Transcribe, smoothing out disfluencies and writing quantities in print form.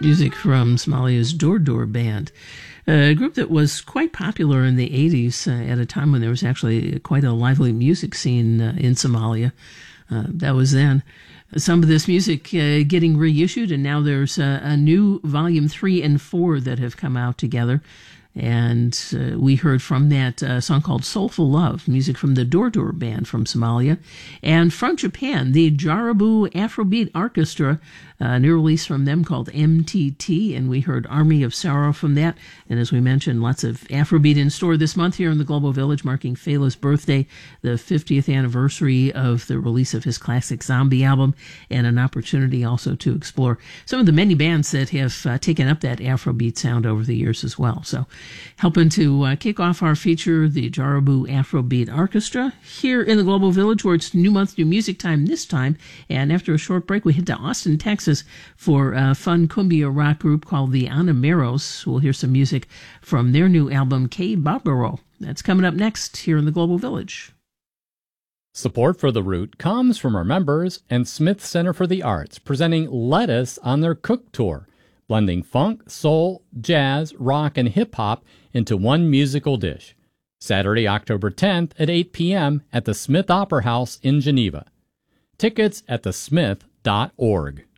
Music from Somalia's Door Door Band, a group that was quite popular in the 80s at a time when there was actually quite a lively music scene in Somalia. That was then. Some of this music getting reissued, and now there's a new Volume 3 and 4 that have come out together. And we heard from that song called Soulful Love, music from the Door Door Band from Somalia. And from Japan, the Jarabu Afrobeat Orchestra, a new release from them called MTT, and we heard Army of Sorrow from that. And as we mentioned, lots of Afrobeat in store this month here in the Global Village, marking Fela's birthday, the 50th anniversary of the release of his classic Zombie album, and an opportunity also to explore some of the many bands that have taken up that Afrobeat sound over the years as well. So helping to kick off our feature, the Jarabu Afrobeat Orchestra, here in the Global Village, where it's New Month, New Music time this time. And after a short break, we head to Austin, Texas for a fun cumbia rock group called the Anameros. We'll hear some music from their new album, K Barbaro. That's coming up next here in the Global Village. Support for The Root comes from our members and Smith Center for the Arts, presenting Lettuce on their Cook Tour, blending funk, soul, jazz, rock, and hip-hop into one musical dish. Saturday, October 10th at 8 p.m. at the Smith Opera House in Geneva. Tickets at thesmith.org.